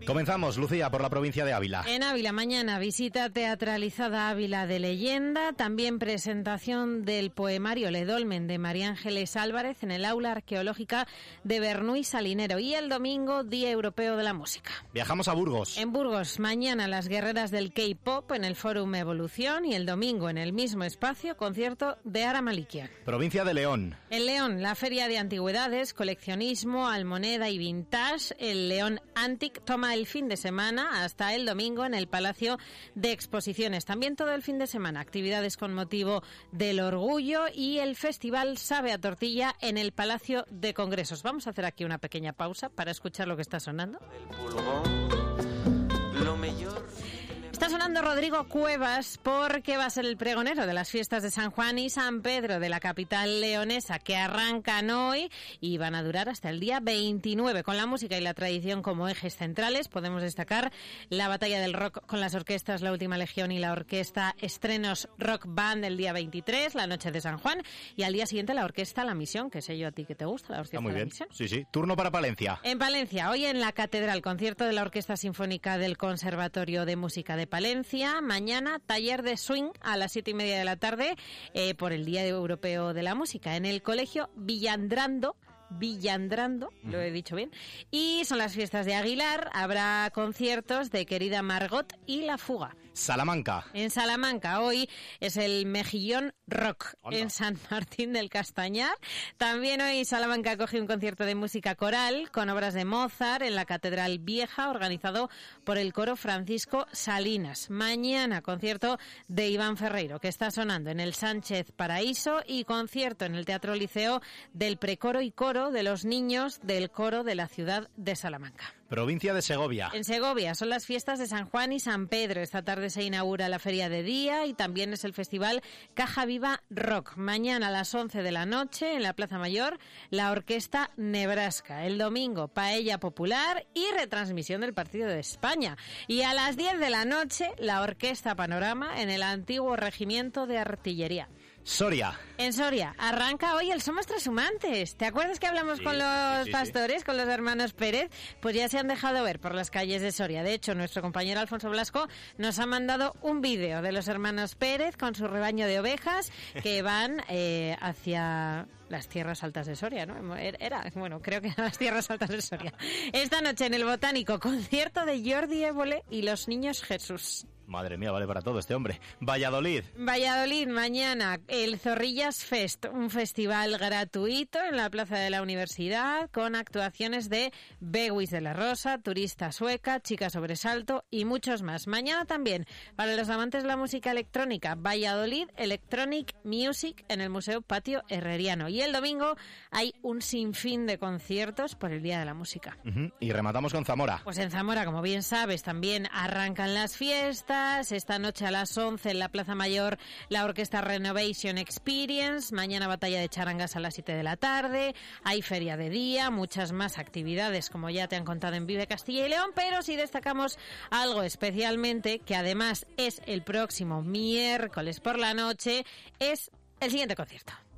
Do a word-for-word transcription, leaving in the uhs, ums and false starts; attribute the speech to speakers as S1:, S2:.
S1: Comenzamos, Lucía, por la provincia de Ávila.
S2: En Ávila, mañana, visita teatralizada Ávila de leyenda, también presentación del poemario Le Dolmen de María Ángeles Álvarez en el aula arqueológica de Bernuy Salinero, y el domingo, Día Europeo de la Música.
S1: Viajamos a Burgos.
S2: En Burgos, mañana, las guerreras del K-pop en el Fórum Evolución, y el domingo, en el mismo espacio, concierto de Ara Malikian.
S1: Provincia de León.
S2: En León, la Feria de Antigüedades, Coleccionismo, Almoneda y Vintage, el León Antic, toma el fin de semana hasta el domingo en el Palacio de Exposiciones. También todo el fin de semana, actividades con motivo del orgullo y el Festival Sabe a Tortilla en el Palacio de Congresos. Vamos a hacer aquí una pequeña pausa para escuchar lo que está sonando.
S3: El pulgón, lo mejor.
S2: Está sonando Rodrigo Cuevas porque va a ser el pregonero de las fiestas de San Juan y San Pedro de la capital leonesa, que arrancan hoy y van a durar hasta el día veintinueve. Con la música y la tradición como ejes centrales, podemos destacar la batalla del rock con las orquestas La Última Legión y la orquesta Estrenos Rock Band el día veintitrés, la noche de San Juan, y al día siguiente la orquesta La Misión, que sé yo a ti que te gusta, la orquesta
S1: Está muy
S2: La
S1: bien.
S2: Misión.
S1: Sí, sí. Turno para Palencia.
S2: En Palencia, hoy en la Catedral, concierto de la Orquesta Sinfónica del Conservatorio de Música de Palencia. Mañana, taller de swing a las siete y media de la tarde eh, por el Día Europeo de la Música en el Colegio Villandrando. Villandrando, lo he dicho bien. Y son las fiestas de Aguilar. Habrá conciertos de Querida Margot y La Fuga.
S1: Salamanca.
S2: En Salamanca, hoy es el Mejillón Rock.
S1: Hola.
S2: En San Martín del Castañar. También hoy Salamanca acoge un concierto de música coral con obras de Mozart en la Catedral Vieja, organizado por el coro Francisco Salinas. Mañana, concierto de Iván Ferreiro, que está sonando en el Sánchez Paraíso, y concierto en el Teatro Liceo del Precoro y Coro de los niños del coro de la ciudad de Salamanca.
S1: Provincia de Segovia.
S2: En Segovia son las fiestas de San Juan y San Pedro. Esta tarde se inaugura la Feria de Día y también es el festival Caja Viva Rock. Mañana a las once de la noche en la Plaza Mayor, la Orquesta Nebraska. El domingo, paella popular y retransmisión del partido de España. Y a las diez de la noche, la Orquesta Panorama en el antiguo Regimiento de Artillería.
S1: Soria.
S2: En Soria arranca hoy el Somos Trashumantes. ¿Te acuerdas que hablamos
S1: Sí,
S2: con los
S1: sí, sí,
S2: pastores, sí. con los hermanos Pérez? Pues ya se han dejado ver por las calles de Soria. De hecho, nuestro compañero Alfonso Blasco nos ha mandado un vídeo de los hermanos Pérez con su rebaño de ovejas que van eh, hacia las tierras altas de Soria, ¿no? Era, bueno, creo que eran las tierras altas de Soria. Esta noche en el Botánico, concierto de Jordi Évole y los Niños Jesús.
S1: Madre mía, vale para todo este hombre. Valladolid.
S2: Valladolid, mañana, el Zorrillas Fest, un festival gratuito en la Plaza de la Universidad con actuaciones de Bewis de la Rosa, Turista Sueca, Chica Sobresalto y muchos más. Mañana también, para los amantes de la música electrónica, Valladolid Electronic Music en el Museo Patio Herreriano. Y el domingo hay un sinfín de conciertos por el Día de la Música.
S1: Uh-huh. Y rematamos con Zamora.
S2: Pues en Zamora, como bien sabes, también arrancan las fiestas. Esta noche a las once en la Plaza Mayor la Orquesta Renovation Experience. Mañana batalla de charangas a las siete de la tarde. Hay feria de día, muchas más actividades como ya te han contado en Vive Castilla y León. Pero si destacamos algo especialmente, que además es el próximo miércoles por la noche, es el siguiente concierto.